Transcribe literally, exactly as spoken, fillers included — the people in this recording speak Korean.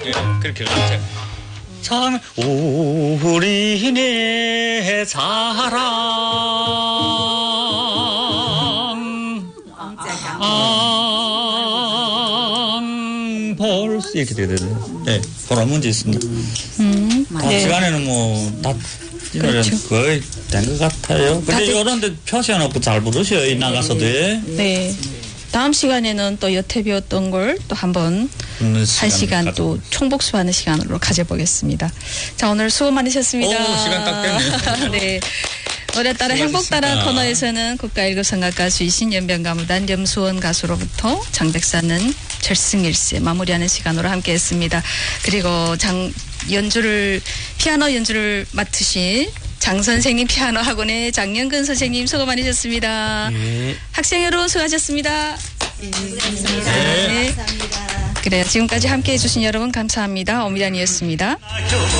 예, 그렇게 가르쳐. 참 우리네 사랑 안 볼수 이렇게 되거든요. 네, 그런 문제 있습니다. 음, 다 네. 시간에는 뭐다 그렇죠. 거의 된 것 같아요. 근데 이런데 표시해놓고 잘 부르셔요. 나가서도. 네. 다음 시간에는 또 여태배웠던 걸 또 한번 한 시간 또 총복수하는 시간으로 가져보겠습니다. 자, 오늘 수고 많으셨습니다. 오, 시간 딱 됐네. 네. 노래 따라 행복 따라 코너에서는 국가일급성악 가수이신 연변가무단 염수원 가수로부터 장백사는 절승일세 마무리하는 시간으로 함께했습니다. 그리고 장 연주를 피아노 연주를 맡으신 장 선생님 피아노 학원의 장영근 선생님 수고 많으셨습니다. 네. 학생 여러분 수고하셨습니다. 네. 감사합니다. 네. 감사합니다. 그래요. 지금까지 함께해 주신 여러분 감사합니다. 오미란이었습니다.